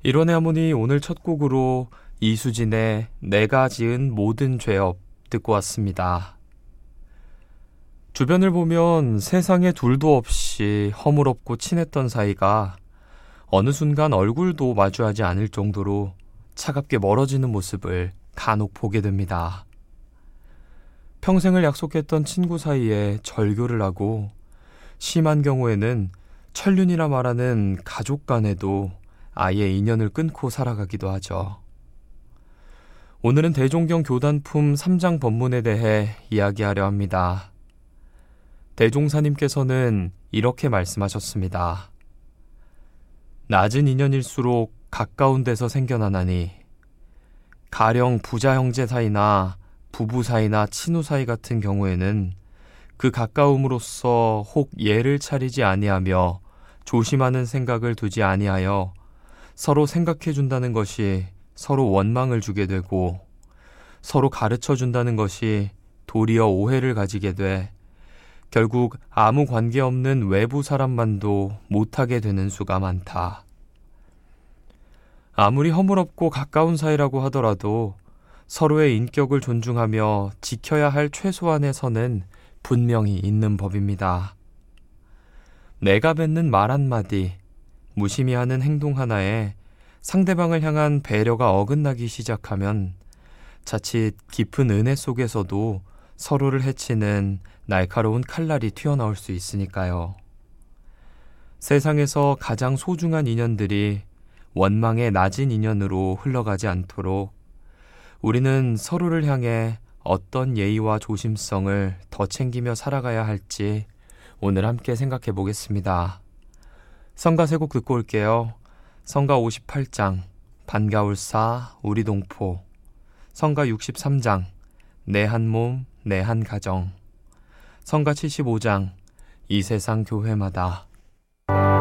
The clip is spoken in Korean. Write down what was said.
일원의 하모니 오늘 첫 곡으로 이수진의 내가 지은 모든 죄업 듣고 왔습니다. 주변을 보면 세상에 둘도 없이 허물없고 친했던 사이가 어느 순간 얼굴도 마주하지 않을 정도로 차갑게 멀어지는 모습을 간혹 보게 됩니다. 평생을 약속했던 친구 사이에 절교를 하고 심한 경우에는 천륜이라 말하는 가족 간에도 아예 인연을 끊고 살아가기도 하죠. 오늘은 대종경 교단품 3장 법문에 대해 이야기하려 합니다. 대종사님께서는 이렇게 말씀하셨습니다. 낮은 인연일수록 가까운 데서 생겨나나니 가령 부자 형제 사이나 부부 사이나 친후 사이 같은 경우에는 그 가까움으로써 혹 예를 차리지 아니하며 조심하는 생각을 두지 아니하여 서로 생각해 준다는 것이 서로 원망을 주게 되고 서로 가르쳐 준다는 것이 도리어 오해를 가지게 돼 결국 아무 관계없는 외부 사람만도 못하게 되는 수가 많다. 아무리 허물없고 가까운 사이라고 하더라도 서로의 인격을 존중하며 지켜야 할 최소한의 선은 분명히 있는 법입니다. 내가 뱉는 말 한마디, 무심히하는 행동 하나에 상대방을 향한 배려가 어긋나기 시작하면 자칫 깊은 은혜 속에서도 서로를 해치는 날카로운 칼날이 튀어나올 수 있으니까요. 세상에서 가장 소중한 인연들이 원망의 낮은 인연으로 흘러가지 않도록 우리는 서로를 향해 어떤 예의와 조심성을 더 챙기며 살아가야 할지 오늘 함께 생각해 보겠습니다. 성가 세 곡 듣고 올게요. 성가 58장 반가울사 우리 동포, 성가 63장 내 한 몸 내 한 가정, 성가 75장 이 세상 교회마다.